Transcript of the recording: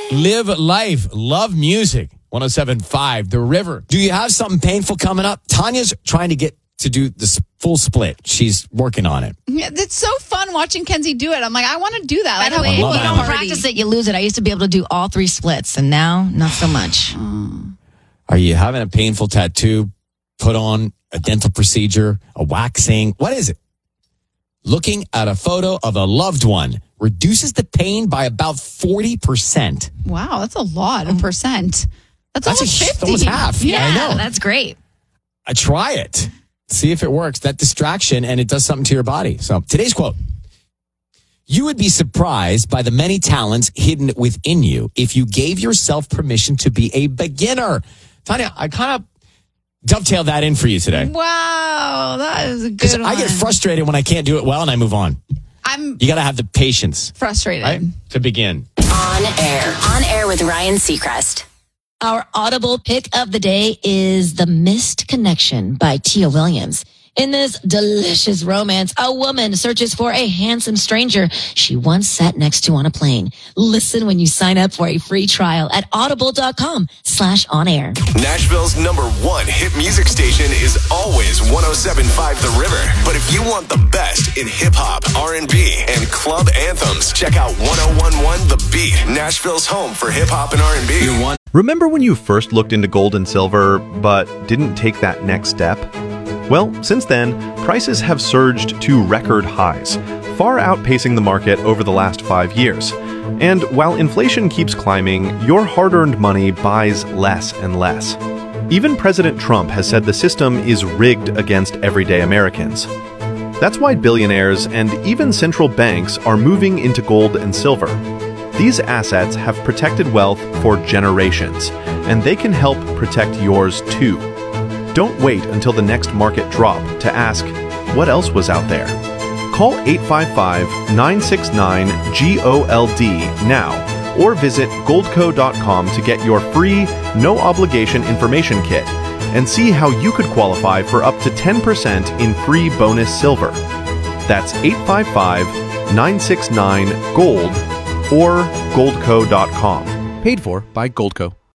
Live life. Love music. 107.5 The River. Do you have something painful coming up? Tanya's trying to get to do this full split. She's working on it. Yeah, it's so fun watching Kenzie do it. I'm like, I want to do that. By the way, if you don't practice it, you lose it. I used to be able to do all 3 splits, and now not so much. Are you having a painful tattoo, put on a dental procedure, a waxing? What is it? Looking at a photo of a loved one reduces the pain by about 40%. Wow, that's a lot of percent. That's almost 50. Almost half. Yeah, I know. That's great. Try it. See if it works. That distraction, and it does something to your body. So today's quote. You would be surprised by the many talents hidden within you if you gave yourself permission to be a beginner. Tanya, I kind of dovetailed that in for you today. Wow, that is a good one. I get frustrated when I can't do it well, and I move on. You got to have the patience. Frustrated. Right? To begin. On air with Ryan Seacrest. Our audible pick of the day is The Missed Connection by Tia Williams. In this delicious romance, a woman searches for a handsome stranger she once sat next to on a plane. Listen when you sign up for a free trial at audible.com/onair. Nashville's #1 hit music station is always 107.5 The River. But if you want the best in hip-hop, R&B, and club anthems, check out 101.1 The Beat, Nashville's home for hip-hop and R&B. Remember when you first looked into gold and silver, but didn't take that next step? Well, since then, prices have surged to record highs, far outpacing the market over the last 5 years. And while inflation keeps climbing, your hard-earned money buys less and less. Even President Trump has said the system is rigged against everyday Americans. That's why billionaires and even central banks are moving into gold and silver. These assets have protected wealth for generations, and they can help protect yours too. Don't wait until the next market drop to ask, what else was out there? Call 855-969-GOLD now, or visit goldco.com to get your free, no-obligation information kit and see how you could qualify for up to 10% in free bonus silver. That's 855-969-GOLD or goldco.com. Paid for by Goldco.